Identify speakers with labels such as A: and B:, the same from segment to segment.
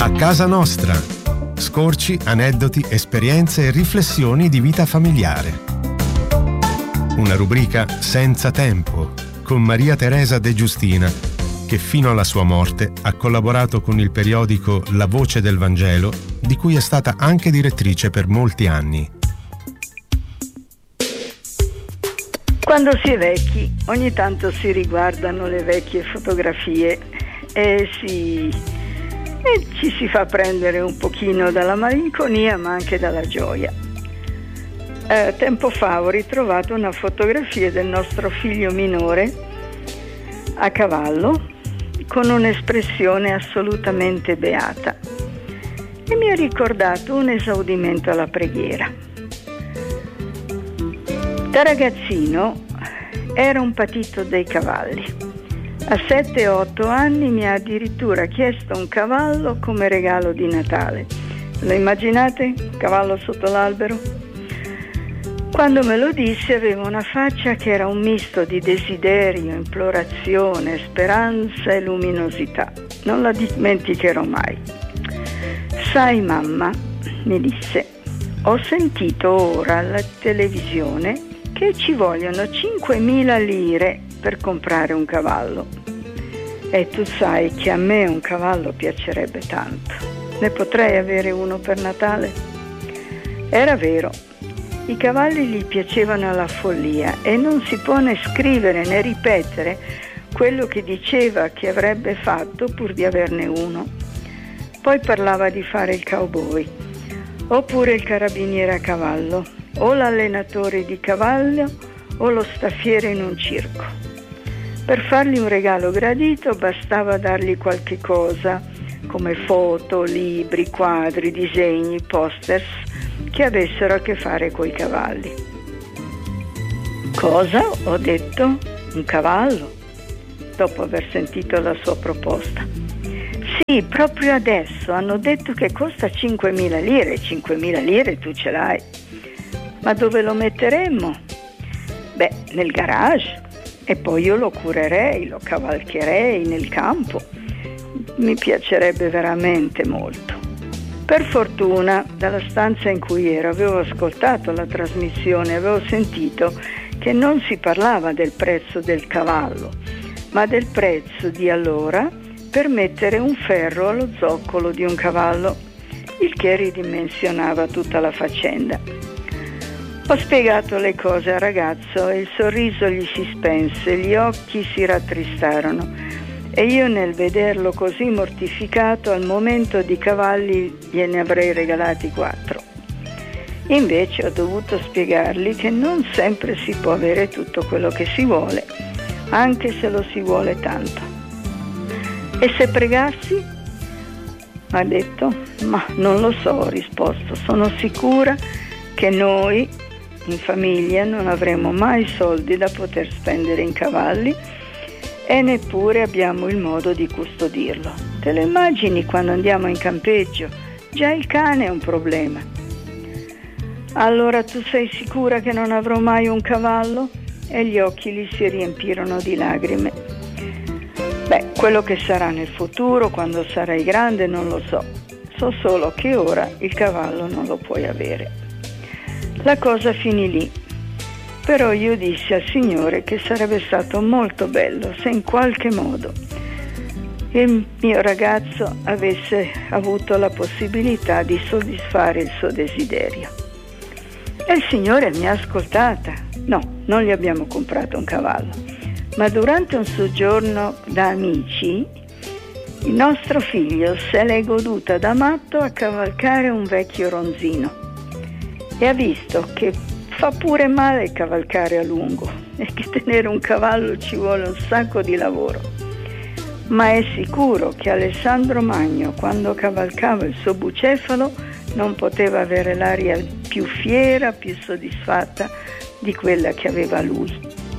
A: A casa nostra. Scorci, aneddoti, esperienze e riflessioni di vita familiare. Una rubrica senza tempo con Maria Teresa De Giustina, che fino alla sua morte ha collaborato con il periodico La Voce del Vangelo, di cui è stata anche direttrice per molti anni.
B: Quando si è vecchi, ogni tanto si riguardano le vecchie fotografie e ci si fa prendere un pochino dalla malinconia, ma anche dalla gioia. Tempo fa ho ritrovato una fotografia del nostro figlio minore a cavallo con un'espressione assolutamente beata e mi ha ricordato un esaudimento alla preghiera. Da ragazzino era un patito dei cavalli. A 7-8 anni mi ha addirittura chiesto un cavallo come regalo di Natale. Lo immaginate? Cavallo sotto l'albero? Quando me lo disse aveva una faccia che era un misto di desiderio, implorazione, speranza e luminosità. Non la dimenticherò mai. Sai mamma, mi disse, ho sentito ora alla televisione che ci vogliono 5.000 lire per comprare un cavallo. E tu sai che a me un cavallo piacerebbe tanto. Ne potrei avere uno per Natale? Era vero. I cavalli gli piacevano alla follia e non si può né scrivere né ripetere quello che diceva che avrebbe fatto pur di averne uno. Poi parlava di fare il cowboy, oppure il carabiniere a cavallo, o l'allenatore di cavallo o lo staffiere in un circo. Per fargli un regalo gradito bastava dargli qualche cosa, come foto, libri, quadri, disegni, posters che avessero a che fare coi cavalli. Cosa? Ho detto? Un cavallo? Dopo aver sentito la sua proposta. Sì, proprio adesso hanno detto che costa 5.000 lire. 5.000 lire tu ce l'hai. Ma dove lo metteremmo? Beh, nel garage. E poi io lo curerei, lo cavalcherei nel campo. Mi piacerebbe veramente molto. Per fortuna, dalla stanza in cui ero, avevo ascoltato la trasmissione, avevo sentito che non si parlava del prezzo del cavallo, ma del prezzo di allora per mettere un ferro allo zoccolo di un cavallo, il che ridimensionava tutta la faccenda. Ho spiegato le cose al ragazzo e il sorriso gli si spense, gli occhi si rattristarono e io nel vederlo così mortificato al momento di cavalli gliene avrei regalati 4. Invece ho dovuto spiegargli che non sempre si può avere tutto quello che si vuole, anche se lo si vuole tanto. E se pregassi? Ha detto, ma non lo so, ho risposto, sono sicura che noi in famiglia non avremo mai soldi da poter spendere in cavalli e neppure abbiamo il modo di custodirlo. Te lo immagini quando andiamo in campeggio? Già il cane è un problema. Allora tu sei sicura che non avrò mai un cavallo? E gli occhi gli si riempirono di lacrime. Beh, quello che sarà nel futuro, quando sarai grande, non lo so. So solo che ora il cavallo non lo puoi avere. La cosa finì lì. Però io dissi al Signore che sarebbe stato molto bello se in qualche modo il mio ragazzo avesse avuto la possibilità di soddisfare il suo desiderio. E il Signore mi ha ascoltata. No, non gli abbiamo comprato un cavallo, ma durante un soggiorno da amici il nostro figlio se l'è goduta da matto a cavalcare un vecchio ronzino e ha visto che fa pure male cavalcare a lungo e che tenere un cavallo ci vuole un sacco di lavoro. Ma è sicuro che Alessandro Magno, quando cavalcava il suo bucefalo, non poteva avere l'aria più fiera, più soddisfatta di quella che aveva lui.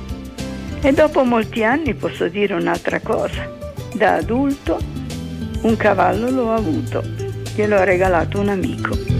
B: E dopo molti anni posso dire un'altra cosa. Da adulto un cavallo l'ho avuto, glielo ha regalato un amico.